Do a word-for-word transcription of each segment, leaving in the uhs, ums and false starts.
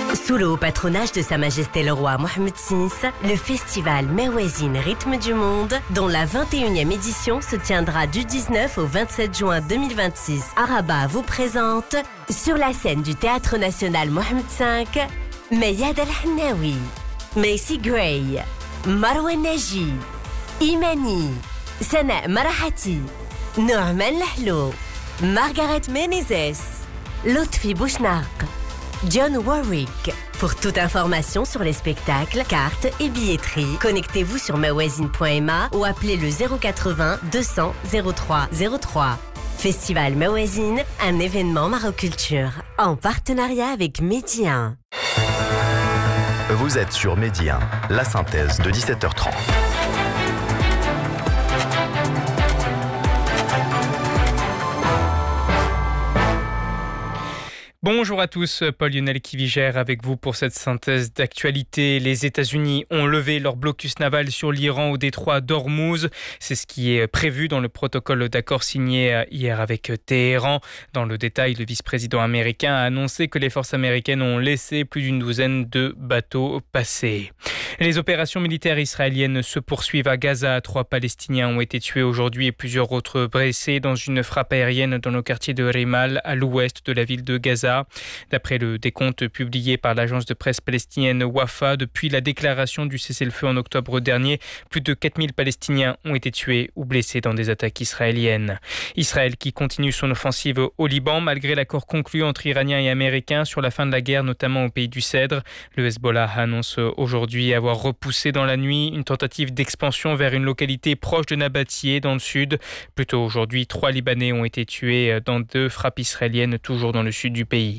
Sous le haut patronage de Sa Majesté le Roi Mohammed six, le festival Mawazine Rythme du Monde, dont la vingt et unième édition se tiendra du dix-neuf au vingt-sept juin deux mille vingt-six à Rabat, vous présente, sur la scène du Théâtre National Mohammed cinq, Mayad El-Hannaoui, Macy Gray, Marwa Naji, Imani, Sana Marahati, Norman Lahlo, Margaret Menezes, Lotfi Bouchnaq, John Warwick. Pour toute information sur les spectacles, cartes et billetterie, connectez-vous sur mawazine point m a ou appelez le zéro quatre-vingts deux cents zéro trois zéro trois. Festival Mawazine, un événement Maroculture, en partenariat avec Média. Vous êtes sur Média, la synthèse de dix-sept heures trente. Bonjour à tous, Paul-Lionel Kivigère avec vous pour cette synthèse d'actualité. Les États-Unis ont levé leur blocus naval sur l'Iran au détroit d'Ormuz. C'est ce qui est prévu dans le protocole d'accord signé hier avec Téhéran. Dans le détail, le vice-président américain a annoncé que les forces américaines ont laissé plus d'une douzaine de bateaux passer. Les opérations militaires israéliennes se poursuivent à Gaza. Trois Palestiniens ont été tués aujourd'hui et plusieurs autres blessés dans une frappe aérienne dans le quartier de Rimal, à l'ouest de la ville de Gaza. D'après le décompte publié par l'agence de presse palestinienne Wafa, depuis la déclaration du cessez-le-feu en octobre dernier, plus de quatre mille Palestiniens ont été tués ou blessés dans des attaques israéliennes. Israël qui continue son offensive au Liban malgré l'accord conclu entre Iraniens et Américains sur la fin de la guerre, notamment au pays du Cèdre. Le Hezbollah annonce aujourd'hui avoir repoussé dans la nuit une tentative d'expansion vers une localité proche de Nabatieh dans le sud. Plus tôt aujourd'hui, trois Libanais ont été tués dans deux frappes israéliennes toujours dans le sud du pays.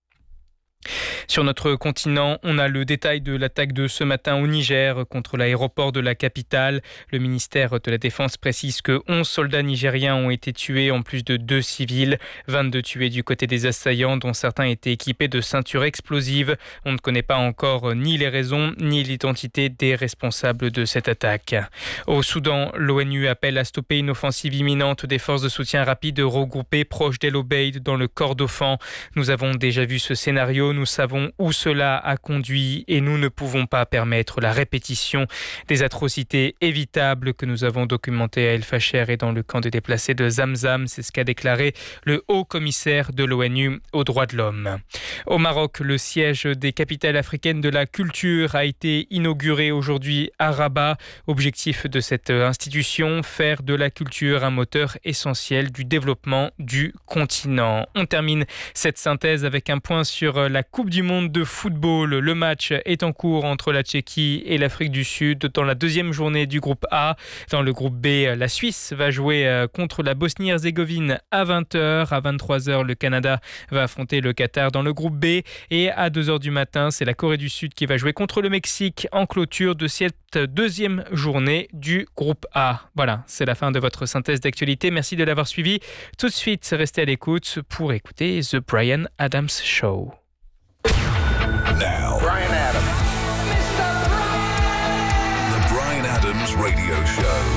Sur notre continent, on a le détail de l'attaque de ce matin au Niger contre l'aéroport de la capitale. Le ministère de la Défense précise que onze soldats nigériens ont été tués en plus de deux civils. vingt-deux tués du côté des assaillants dont certains étaient équipés de ceintures explosives. On ne connaît pas encore ni les raisons ni l'identité des responsables de cette attaque. Au Soudan, l'ONU appelle à stopper une offensive imminente des forces de soutien rapide regroupées proches d'El Obeid dans le Kordofan. Nous avons déjà vu ce scénario. Nous savons où cela a conduit et nous ne pouvons pas permettre la répétition des atrocités évitables que nous avons documentées à El Fasher et dans le camp de déplacés de Zamzam. C'est ce qu'a déclaré le haut commissaire de l'ONU aux droits de l'homme. Au Maroc, le siège des capitales africaines de la culture a été inauguré aujourd'hui à Rabat. Objectif de cette institution, faire de la culture un moteur essentiel du développement du continent. On termine cette synthèse avec un point sur la Coupe du monde de football. Le match est en cours entre la Tchéquie et l'Afrique du Sud dans la deuxième journée du groupe A. Dans le groupe B, la Suisse va jouer contre la Bosnie-Herzégovine à vingt heures. À vingt-trois heures, le Canada va affronter le Qatar dans le groupe B. Et à deux heures du matin, c'est la Corée du Sud qui va jouer contre le Mexique en clôture de cette deuxième journée du groupe A. Voilà, c'est la fin de votre synthèse d'actualité. Merci de l'avoir suivi. Tout de suite, restez à l'écoute pour écouter The Bryan Adams Show. Now, Bryan Adams. The Bryan Adams Radio Show.